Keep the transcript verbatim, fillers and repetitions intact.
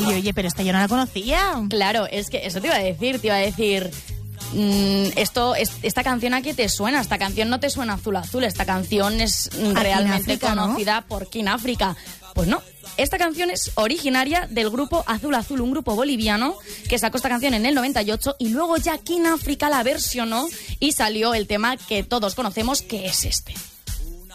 Oye, oye, pero esta yo no la conocía. Claro, es que eso te iba a decir, te iba a decir... Mmm, esto, es, esta canción a qué te suena, esta canción no te suena Azul Azul, esta canción es realmente África, conocida, ¿no? por King África. Pues no, esta canción es originaria del grupo Azul Azul, un grupo boliviano que sacó esta canción en el noventa y ocho y luego ya King África la versionó y salió el tema que todos conocemos, que es este.